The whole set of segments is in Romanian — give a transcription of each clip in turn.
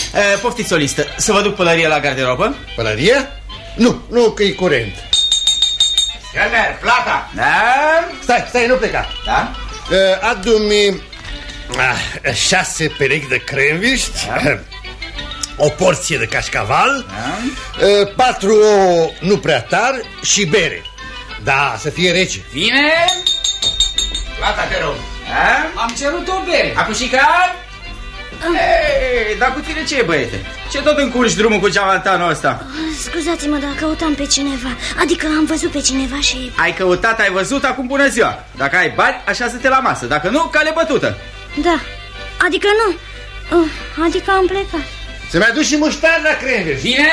Poftiți o listă. Să vă duc pălărie la garderobă? Pălărie? Nu, că e curent. Scăner, plata. Da? Stai, nu pleca. Da? Adu-mi 6 perechi de cremviști, o porție de cașcaval, 4 ouă nu prea tari și bere. Da, să fie rece. Vine? Plata, te rog. Am cerut o bere. Acușica? Dar cu tine ce e, băiete? Ce tot încurci drumul cu geamantanul ăsta? Scuzați-mă, dar căutam pe cineva. Adică am văzut pe cineva și... Ai căutat, ai văzut, acum bună ziua. Dacă ai bani, așează-te la masă. Dacă nu, cale bătută. Da, adică nu. Adică am plecat. Să-mi aduci și muștar la cremviști. Vine?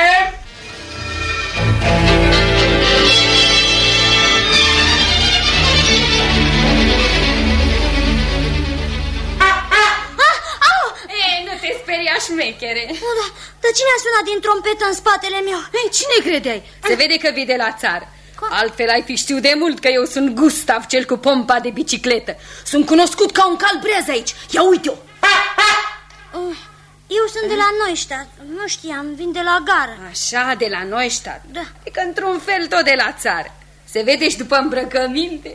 Șmechere. Dar cine a sunat din trompetă în spatele meu? Ei, cine credeai? Se vede că vii de la țară. Altfel ai fi știut de mult că eu sunt Gustav, cel cu pompa de bicicletă. Sunt cunoscut ca un calbreaz aici. Ia uite-o. Eu sunt de la Neustadt. Nu știam, vin de la gară. Așa, de la Neustadt. Da. E că într-un fel tot de la țară. Se vede și după îmbrăcăminte.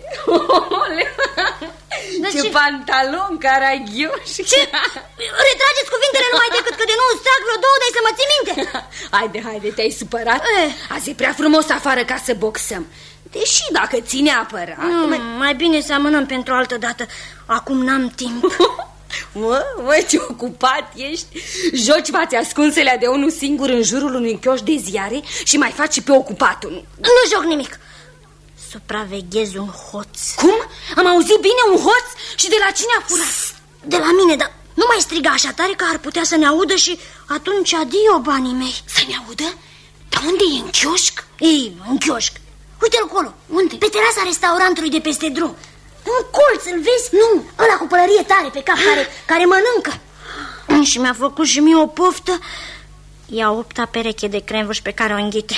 Ce pantalon caragioși. Ce? Retrageți cuvintele numai decât că de nu îți trag vreo 2 de să mă ții minte. Haide, te-ai supărat? Azi e prea frumos afară ca să boxăm. Deși dacă ții neapărat... Mai bine să amânăm pentru altă dată. Acum n-am timp. Mă, ce ocupat ești. Joci fațe ascunselea de unul singur în jurul unui chioș de ziare și mai faci și pe ocupatul. Nu joc nimic. Supraveghez un hoț. Cum? Am auzit bine, un hoț? Și de la cine a furat? De la mine, dar nu mai striga așa tare că ar putea să ne audă și atunci adio banii mei. Să ne audă? Dar unde e, în chioșc? Ei, în chioșc. Uite-l acolo. Unde? Pe terasa restaurantului de peste drum. În colț, îl vezi? Nu, ăla cu pălărie tare pe cap care mănâncă. Și mi-a făcut și mie o poftă. E a 8-a pereche de cremvuși pe care o înghite.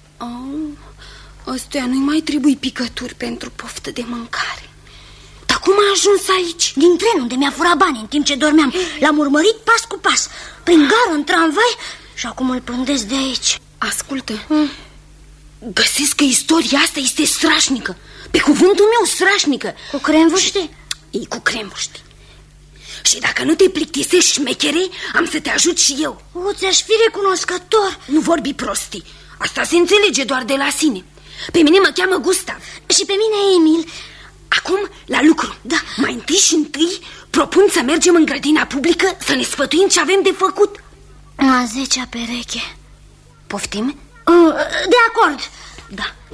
Ăstuia nu-i mai trebuie picături pentru poftă de mâncare. Dar cum a ajuns aici? Din tren unde mi-a furat bani în timp ce dormeam. L-am urmărit pas cu pas, prin gară, în tramvai, și acum îl pândesc de aici. Ascultă, găsesc că istoria asta este strașnică. Pe cuvântul meu, strașnică. Cu cremvuște? Ei, cu cremvuște. Și dacă nu te plictisești, șmechere, am să te ajut și eu. Ți-aș fi recunoscător. Nu vorbi prostii. Asta se înțelege doar de la sine. Pe mine mă cheamă Gustav. Și pe mine Emil. Acum la lucru. Da. Mai întâi propun să mergem în grădina publică să ne sfătuim ce avem de făcut. A 10-a pereche. Poftim? De acord. Da.